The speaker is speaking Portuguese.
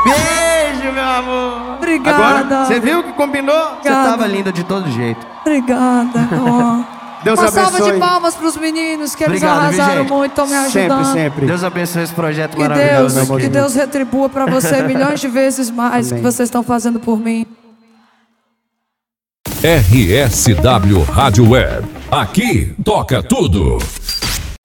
Beijo, meu amor. Obrigada. Agora, você viu que combinou? Você tava linda de todo jeito. Obrigada. Deus Uma abençoe. salva de palmas pros meninos, que eles Obrigado, viu, arrasaram gente? muito, estão me ajudando. Sempre. Deus abençoe esse projeto Que maravilhoso, meu amor. Que Deus retribua pra você milhões de vezes mais que vocês estão fazendo por mim. RSW Rádio Web. Aqui toca tudo.